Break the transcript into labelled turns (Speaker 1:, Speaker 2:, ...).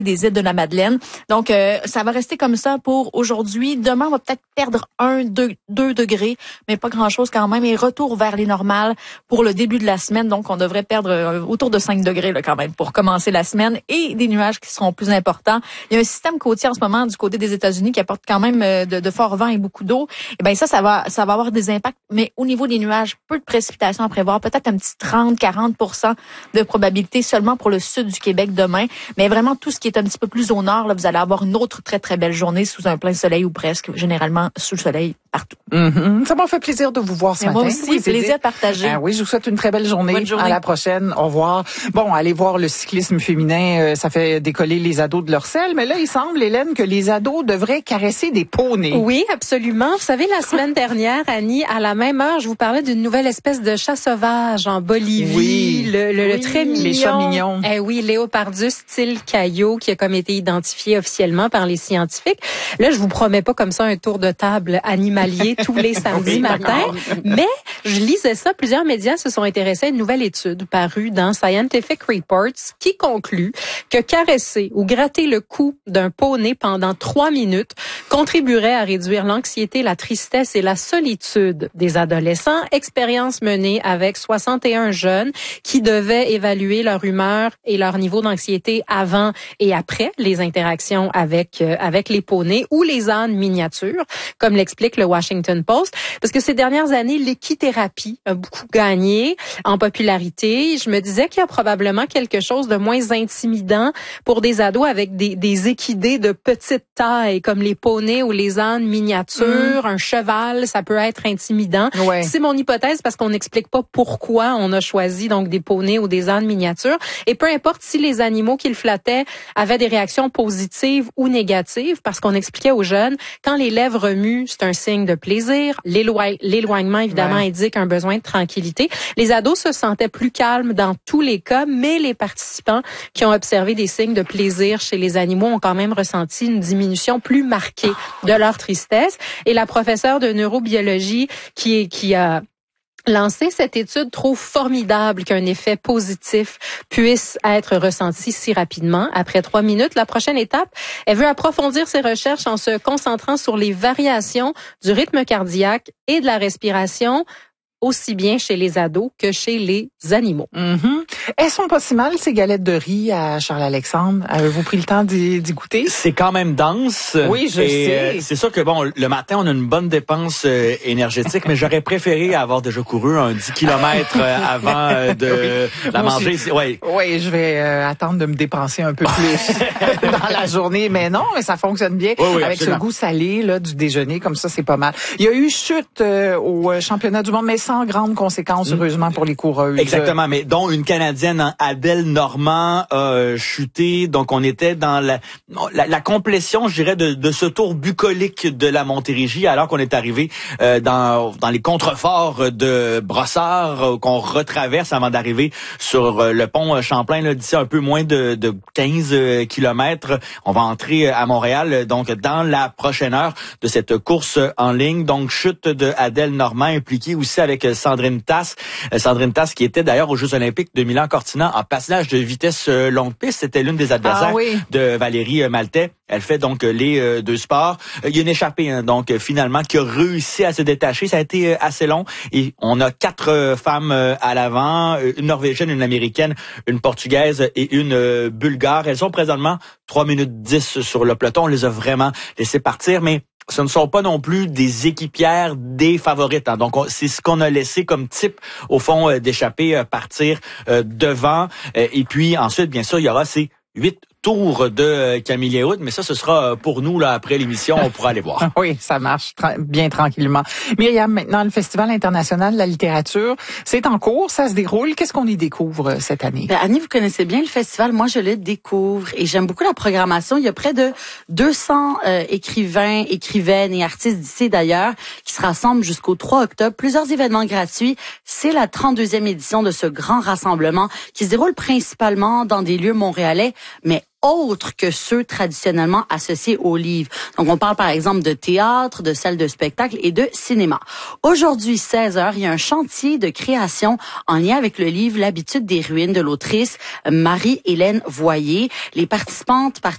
Speaker 1: des îles de la Madeleine. Donc, ça va rester comme ça pour aujourd'hui. Demain, on va peut-être perdre 2 degrés, mais pas grand-chose quand même. Et retour vers les normales pour le début de la semaine. Donc, on devrait perdre autour de 5 degrés là, quand même pour commencer la semaine. Et des nuages qui seront plus importants. Il y a un système côtier en ce moment du côté des États-Unis qui apporte quand même de forts vents et beaucoup d'eau. Et bien ça va avoir des impacts. Mais au niveau des nuages, peu de précipitations à prévoir. Peut-être un petit 30-40% de probabilité seulement pour le sud du Québec demain. Mais vraiment, tout ce qui est un petit peu plus au nord, là, vous allez avoir une autre très, très belle journée sous un plein soleil ou presque, généralement sous le soleil partout.
Speaker 2: Mm-hmm. Ça m'a fait plaisir de vous voir ce matin.
Speaker 1: Moi aussi, plaisir de partager.
Speaker 2: Oui, je vous souhaite une très belle journée.
Speaker 1: Bonne journée.
Speaker 2: À la prochaine. Au revoir. Bon, allez voir le cyclisme féminin. Ça fait décoller les ados de leur selle. Mais là, il semble, Hélène, que les ados devraient caresser des poneys.
Speaker 3: Oui, absolument. Vous savez, la semaine dernière, Annie, à la même heure, je vous parlais d'une nouvelle espèce de chat sauvage en Bolivie.
Speaker 2: Oui.
Speaker 3: Le très mignon.
Speaker 2: Les chats mignons.
Speaker 3: Oui, Léopardus style Caillot, qui a comme été identifié officiellement par les scientifiques. Là, je vous promets pas comme ça un tour de table animalier tous les samedis matins, mais je lisais ça. Plusieurs médias se sont intéressés à une nouvelle étude parue dans Scientific Reports qui conclut que caresser ou gratter le cou d'un poney pendant 3 minutes contribuerait à réduire l'anxiété, la tristesse et la solitude des adolescents. Expérience menée avec 61 jeunes qui devaient évaluer leur humeur et leur niveau d'anxiété avant et après les interactions avec les poneys ou les ânes miniatures, comme l'explique le Washington Post. Parce que ces dernières années, l'équithérapie a beaucoup gagné en popularité. Je me disais qu'il y a probablement quelque chose de moins intimidant pour des ados avec des équidés de petite taille, comme les poneys ou les ânes miniatures. Un cheval, ça peut être intimidant.
Speaker 2: Ouais.
Speaker 3: C'est mon hypothèse parce qu'on n'explique pas pourquoi on a choisi donc des poneys ou des ânes miniatures. Et peu importe si les animaux qu'ils flattaient avaient des réactions positives ou négatives, parce qu'on expliquait aux jeunes, quand les lèvres remuent, c'est un signe de plaisir. L'éloignement, évidemment, indique un besoin de tranquillité. Les ados se sentaient plus calmes dans tous les cas, mais les participants qui ont observé des signes de plaisir chez les animaux ont quand même ressenti une diminution plus marquée de leur tristesse. Et la professeure de neurobiologie qui a lancé cette étude trouve formidable qu'un effet positif puisse être ressenti si rapidement, après 3 minutes. La prochaine étape, elle veut approfondir ses recherches en se concentrant sur les variations du rythme cardiaque et de la respiration, aussi bien chez les ados que chez les animaux.
Speaker 2: Mm-hmm. Elles sont pas si mal, ces galettes de riz à Charles-Alexandre. Avez-vous pris le temps d'y goûter?
Speaker 4: C'est quand même dense.
Speaker 2: Oui, je sais.
Speaker 4: C'est sûr que bon, le matin, on a une bonne dépense énergétique, mais j'aurais préféré avoir déjà couru un 10 km avant de la manger.
Speaker 2: Oui, je vais attendre de me dépenser un peu plus dans la journée, mais non, mais ça fonctionne bien.
Speaker 4: Oui,
Speaker 2: avec
Speaker 4: absolument.
Speaker 2: ce goût salé là du déjeuner, comme ça, c'est pas mal. Il y a eu chute au championnat du monde, mais sans grandes conséquences, heureusement, pour les coureuses.
Speaker 4: Exactement, mais dont une Canadienne, Adèle Normand, a chuté. Donc, on était dans la complétion, je dirais, de ce tour bucolique de la Montérégie, alors qu'on est arrivé dans les contreforts de Brossard, qu'on retraverse avant d'arriver sur le pont Champlain, là, d'ici un peu moins de 15 kilomètres. On va entrer à Montréal, donc dans la prochaine heure de cette course en ligne. Donc, chute de Adèle Normand, impliquée aussi avec Sandrine Tasse. Sandrine Tasse qui était d'ailleurs aux Jeux olympiques de Milan-Cortina en patinage de vitesse longue piste. C'était l'une des adversaires de Valérie Maltais. Elle fait donc les deux sports. Il y a une échappée, donc finalement, qui a réussi à se détacher. Ça a été assez long. Et on a 4 femmes à l'avant, une Norvégienne, une Américaine, une Portugaise et une Bulgare. Elles sont présentement 3 minutes 10 sur le peloton. On les a vraiment laissées partir, mais ce ne sont pas non plus des équipières des favorites. Hein. Donc, c'est ce qu'on a laissé comme type, au fond, d'échapper, partir devant. Et puis, ensuite, bien sûr, il y aura ces 8 tours de Camille Léoud, mais ça, ce sera pour nous, là, après l'émission, on pourra aller voir.
Speaker 2: Oui, ça marche bien tranquillement. Myriam, maintenant, le Festival international de la littérature, c'est en cours, ça se déroule. Qu'est-ce qu'on y découvre cette année?
Speaker 5: Annie, vous connaissez bien le festival. Moi, je le découvre et j'aime beaucoup la programmation. Il y a près de 200 écrivains, écrivaines et artistes d'ici d'ailleurs qui se rassemblent jusqu'au 3 octobre. Plusieurs événements gratuits. C'est la 32e édition de ce grand rassemblement qui se déroule principalement dans des lieux montréalais, mais autres que ceux traditionnellement associés aux livres. Donc, on parle par exemple de théâtre, de salles de spectacle et de cinéma. Aujourd'hui, 16h, il y a un chantier de création en lien avec le livre L'habitude des ruines de l'autrice Marie-Hélène Voyer. Les participantes